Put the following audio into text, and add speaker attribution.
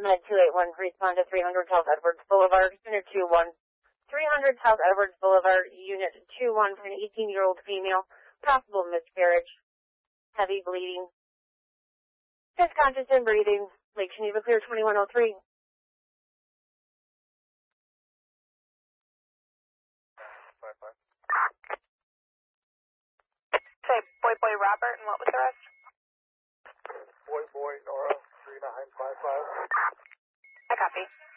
Speaker 1: Med 281, respond to 300 South Edwards Boulevard, Unit 21. 300 South Edwards Boulevard, Unit 21 for an 18-year-old female, possible miscarriage, heavy bleeding, disconscious and breathing, Lake Geneva Clear 2103.
Speaker 2: Say Boy Robert, and what was the rest?
Speaker 3: Boy Nora 3955.
Speaker 2: I copy.